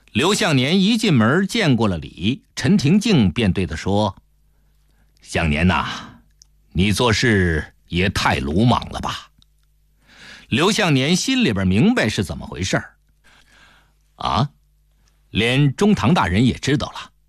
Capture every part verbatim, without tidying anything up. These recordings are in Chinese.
刘向年一进门见过了礼，陈廷敬便对他说：向年呐、啊，你做事也太鲁莽了吧。刘向年心里边明白是怎么回事啊，连中堂大人也知道了。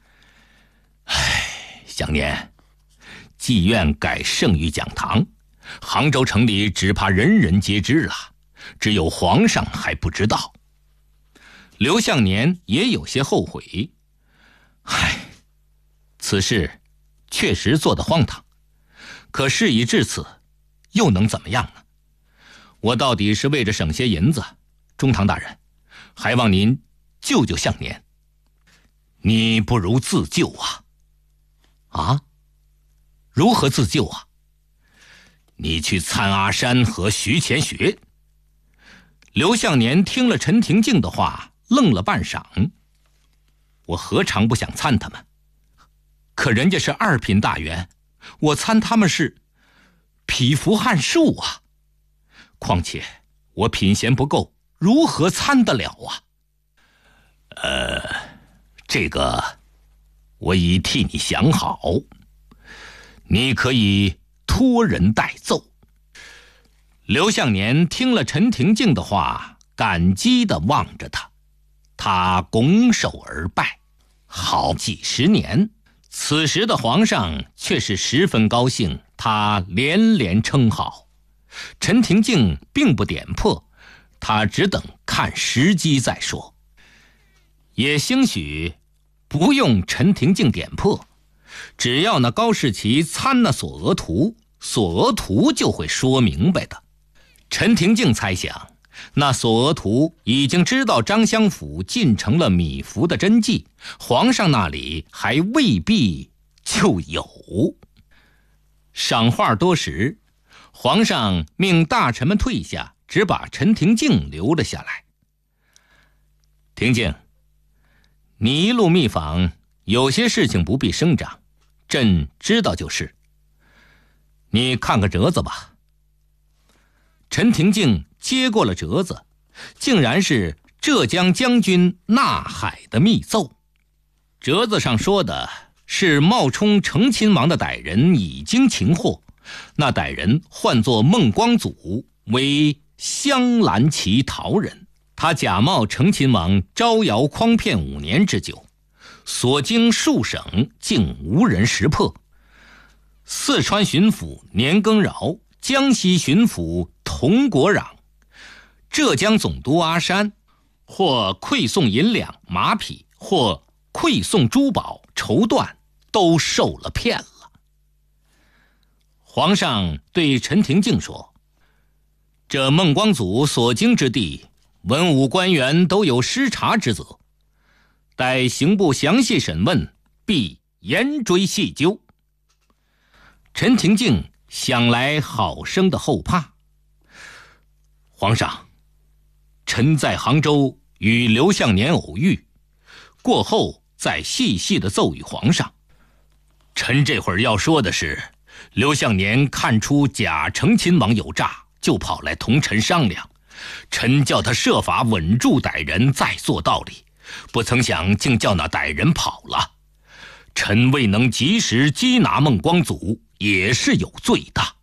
唉，向年，妓院改圣谕讲堂，杭州城里只怕人人皆知了，只有皇上还不知道。刘向年也有些后悔，唉，此事确实做得荒唐，可事已至此，又能怎么样呢？我到底是为着省些银子，中堂大人，还望您救救向年。你不如自救啊！啊？如何自救啊？你去参阿山和徐乾学。刘向年听了陈廷敬的话，愣了半晌。我何尝不想参他们？可人家是二品大员，我参他们是匹夫撼树啊！况且我品衔不够，如何参得了啊？呃，这个我已替你想好，你可以托人代奏。刘向年听了陈廷敬的话，感激地望着他，他拱手而拜。好几十年，此时的皇上却是十分高兴，他连连称好。陈廷敬并不点破，他只等看时机再说。也兴许不用陈廷敬点破，只要那高士奇参那索额图，索额图就会说明白的。陈廷敬猜想，那索额图已经知道张相府进成了米芾的真迹，皇上那里还未必就有。赏话多时，皇上命大臣们退下，只把陈廷敬留了下来。廷敬，你一路密访，有些事情不必声张，朕知道就是。你看个折子吧。陈廷敬接过了折子，竟然是浙江将军纳海的密奏。折子上说的是冒充成亲王的歹人已经擒获，那歹人唤作孟光祖，为镶蓝旗陶人。他假冒成亲王招摇诓骗五年之久，所经数省竟无人识破。四川巡抚年羹尧，江西巡抚童国壤，浙江总督阿山，或馈送银两马匹，或馈送珠宝绸缎，都受了骗了。皇上对陈廷敬说：这孟光祖所经之地，文武官员都有失察之责，待刑部详细审问，必严追细究。陈廷敬想来好生的后怕。皇上，臣在杭州与刘向年偶遇，过后再细细的奏与皇上。臣这会儿要说的是，刘向年看出假成亲王有诈，就跑来同臣商量，臣叫他设法稳住歹人，再做道理，不曾想竟叫那歹人跑了。臣未能及时缉拿孟光祖，也是有罪的。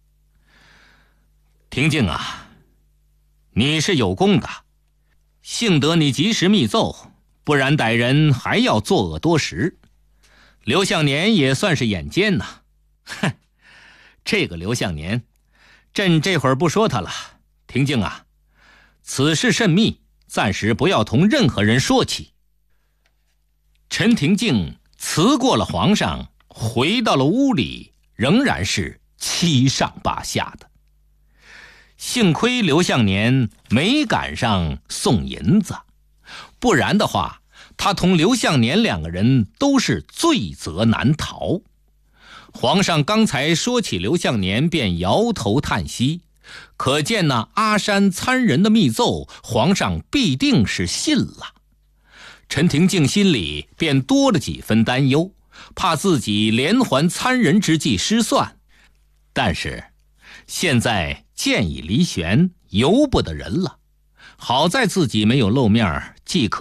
廷敬啊，你是有功的，幸得你及时密奏，不然歹人还要作恶多时。刘向年也算是眼尖呐、啊，哼，这个刘向年，朕这会儿不说他了。廷敬啊，此事甚密，暂时不要同任何人说起。陈廷敬辞过了皇上，回到了屋里，仍然是七上八下的。幸亏刘向年没赶上送银子，不然的话，他同刘向年两个人都是罪责难逃。皇上刚才说起刘向年，便摇头叹息，可见那阿山参人的密奏，皇上必定是信了。陈廷敬心里便多了几分担忧，怕自己连环参人之计失算。但是现在剑已离弦，由不得人了，好在自己没有露面，既可